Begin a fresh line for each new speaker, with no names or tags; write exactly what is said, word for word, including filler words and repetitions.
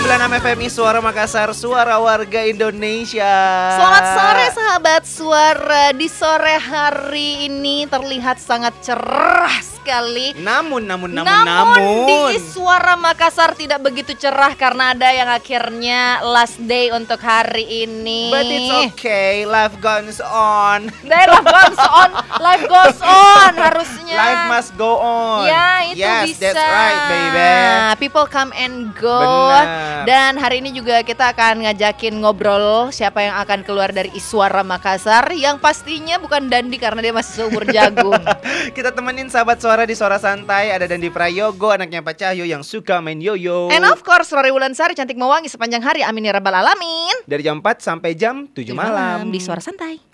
sembilan enam F M I Suara Makassar, suara warga Indonesia.
Selamat sore sahabat suara. Di sore hari ini terlihat sangat cerah sekali.
Namun, namun, namun,
namun,
namun
di Suara Makassar tidak begitu cerah karena ada yang akhirnya last day untuk hari ini.
But it's okay, life goes on.
Life goes on, life goes on harusnya.
Life must go on.
Ya itu
yes,
bisa.
That's right, baby.
People come and go.
Benar.
Dan hari ini juga kita akan ngajakin ngobrol siapa yang akan keluar dari Iswara Makassar. Yang pastinya bukan Dandi karena dia masih seumur jagung.
Kita temenin sahabat suara di Suara Santai. Ada Dandi Prayogo, anaknya Pak Cahyo yang suka main yoyo.
And of course Rory Wulansari cantik mewangi sepanjang hari. Amin ya rabbal alamin.
Dari jam empat sampai jam tujuh malam.
Di Suara Santai.